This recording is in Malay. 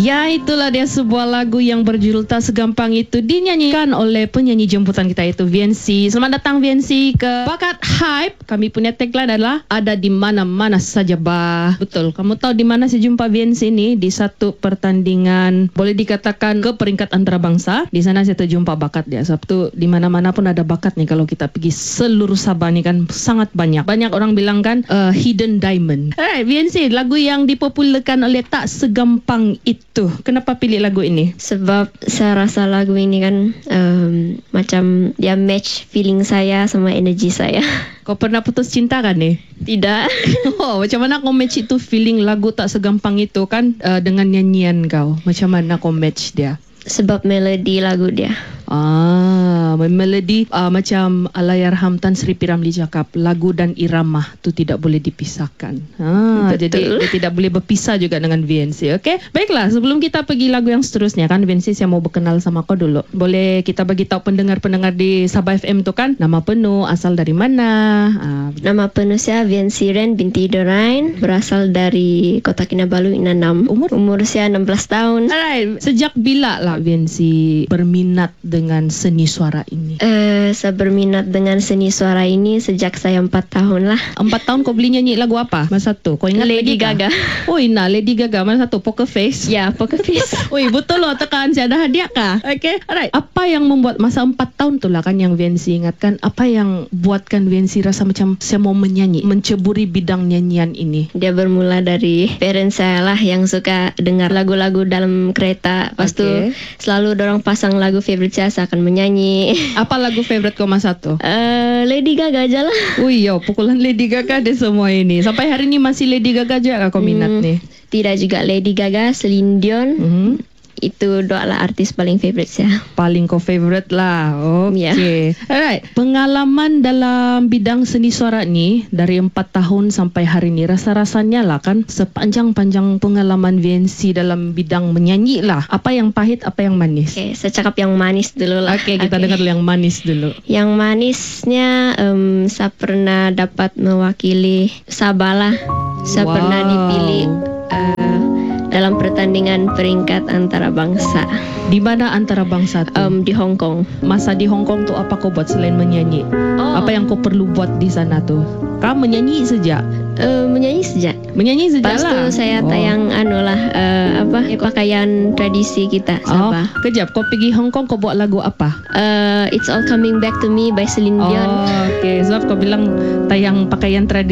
Ya, itulah dia sebuah lagu yang berjudul Tak Segampang Itu, dinyanyikan oleh penyanyi jemputan kita itu VNC. Selamat datang VNC ke Bakat Hype. Kami punya tagline adalah ada di mana-mana saja bah. Betul, kamu tahu di mana saya jumpa VNC ini? Di satu pertandingan boleh dikatakan ke peringkat antarabangsa. Di sana saya terjumpa bakat dia. Sebab tu di mana-mana pun ada bakat nih. Kalau kita pergi seluruh Sabah nih kan sangat banyak. Banyak orang bilang kan hidden diamond. Alright, VNC, lagu yang dipopulerkan oleh Tak Segampang Itu. Kenapa pilih lagu ini? Sebab saya rasa lagu ini kan macam dia match feeling saya sama energi saya. Kau pernah putus cinta kan nih? Tidak. Oh, macam mana kau match itu feeling lagu Tak Segampang Itu kan dengan nyanyian kau? Macam mana kau match dia? Sebab melodi lagu dia. Melodi macam Allahyarham Tan Sri P. Ramlee cakap, lagu dan irama tu tidak boleh dipisahkan. Jadi dia tidak boleh berpisah juga dengan VNC. Okay? Baiklah, sebelum kita pergi lagu yang seterusnya kan VNC, saya mau berkenal sama kau dulu. Boleh kita bagi tahu pendengar-pendengar di Sabah FM tu kan, nama penuh, asal dari mana? Nama penuh saya VNC Ren binti Dorain, berasal dari Kota Kinabalu, Inanam. Umur saya 16 tahun. Alright, sejak bila lah VNC berminat dengan seni suara ini? Saya berminat dengan seni suara ini sejak saya 4 tahun lah. 4 tahun kau beli nyanyi lagu apa? Masa tu kau ingat Lady Gaga. Oi, Lady Gaga. Masa tu Poker Face. Ya, Poker Face. Oi, betul loh, tekan saya ada hadiah kah? Okay, alright. Apa yang membuat masa 4 tahun tu lah kan yang VNC ingatkan, apa yang buatkan VNC rasa macam saya mau menyanyi, menceburi bidang nyanyian ini? Dia bermula dari parents saya lah yang suka dengar lagu-lagu dalam kereta. Lepas tu selalu dorang pasang lagu favorite saya akan menyanyi. Apa lagu favorite kau masa tu? Lady Gaga aja lah. Ui, pukulan Lady Gaga deh semua ini. Sampai hari ini masih Lady Gaga juga kau minat nih? Tidak juga, Lady Gaga, Celine Dion. Itu dua lah artis paling favorite saya. Paling kau favorite lah. Okay. Alright. Pengalaman dalam bidang seni suara ni dari 4 tahun sampai hari ni, rasa-rasanya lah kan sepanjang-panjang pengalaman VNC dalam bidang menyanyi lah. Apa yang pahit, apa yang manis? Okay, saya cakap yang manis dulu lah. Okay, kita dengar dulu yang manis dulu. Yang manisnya saya pernah dapat mewakili Sabah lah. Saya pernah dipilih dalam pertandingan peringkat antarabangsa. Di mana antarabangsa tu? Di Hong Kong. Masa di Hong Kong tu apa kau buat selain menyanyi? Apa yang kau perlu buat di sana tu? Kau menyanyi saja? Menyanyi saja. Menyanyi saja lah. Lepas tu saya tayang pakaian tradisi kita Sabah. Kejap, kau pergi Hong Kong kau buat lagu apa? It's All Coming Back to Me by Celine Dion. Okay, sebab kau bilang tayang pakaian tradisi